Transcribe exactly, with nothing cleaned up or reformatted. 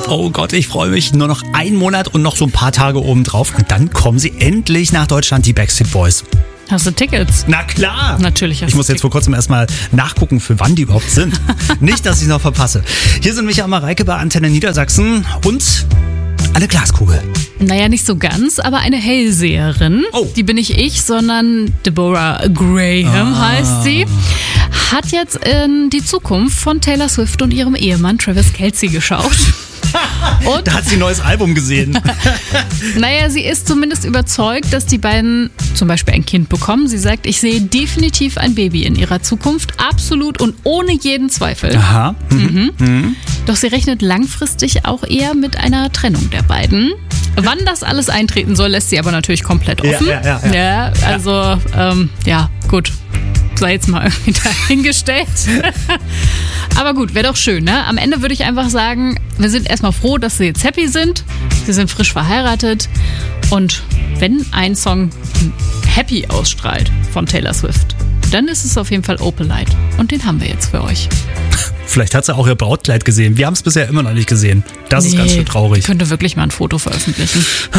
Oh Gott, ich freue mich. Nur noch ein Monat und noch so ein paar Tage obendrauf. Und dann kommen sie endlich nach Deutschland, die Backstreet Boys. Hast du Tickets? Na klar. Natürlich hast Ich muss du jetzt vor kurzem erstmal nachgucken, für wann die überhaupt sind. Nicht, dass ich es noch verpasse. Hier sind Micha und Mareike bei Antenne Niedersachsen und eine Glaskugel. Naja, nicht so ganz, aber eine Hellseherin. Oh. Die bin nicht ich, sondern Deborah Graham Ah. heißt sie. Hat jetzt in die Zukunft von Taylor Swift und ihrem Ehemann Travis Kelce geschaut. Und Da hat sie ein neues Album gesehen. naja, sie ist zumindest überzeugt, dass die beiden zum Beispiel ein Kind bekommen. Sie sagt, ich sehe definitiv ein Baby in ihrer Zukunft. Absolut und ohne jeden Zweifel. Aha. Mhm. Mhm. Doch sie rechnet langfristig auch eher mit einer Trennung der beiden. Wann das alles eintreten soll, lässt sie aber natürlich komplett offen. Ja, ja, ja, ja. ja also, ähm, ja, gut. Sei jetzt mal dahingestellt. Aber gut, wäre doch schön, ne? Am Ende würde ich einfach sagen, wir sind erstmal froh, dass sie jetzt happy sind. Sie sind frisch verheiratet. Und wenn ein Song Happy ausstrahlt von Taylor Swift, dann ist es auf jeden Fall Opalite. Und den haben wir jetzt für euch. Vielleicht hat sie auch ihr Brautkleid gesehen. Wir haben es bisher immer noch nicht gesehen. Das ist Nee, ganz schön traurig. Ich könnte wirklich mal ein Foto veröffentlichen.